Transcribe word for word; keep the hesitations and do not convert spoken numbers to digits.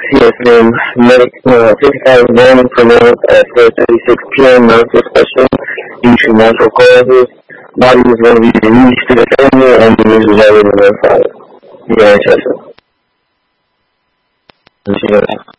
Yes, ma'am. Medic, uh, fifty-five exam pronounced at four thirty-six p.m. Medical special due to natural causes. Body was going to be released to the family and the news was already notified. Yeah, Chester.